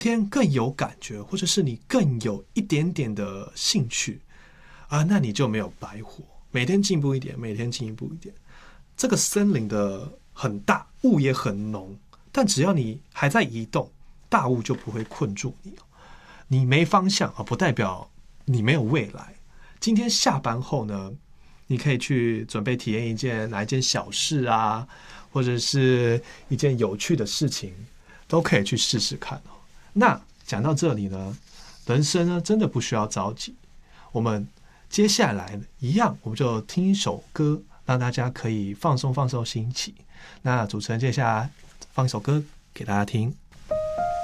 天更有感觉，或者是你更有一点点的兴趣啊，那你就没有白活。每天进步一点，每天进步一点。这个森林的很大，雾也很浓，但只要你还在移动，大雾就不会困住你。你没方向啊，不代表你没有未来。今天下班后呢，你可以去准备体验哪一件小事啊，或者是一件有趣的事情，都可以去试试看。那讲到这里呢，人生呢真的不需要着急。我们接下来一样，我们就听一首歌，让大家可以放松放松心情。那主持人接下来放一首歌给大家听。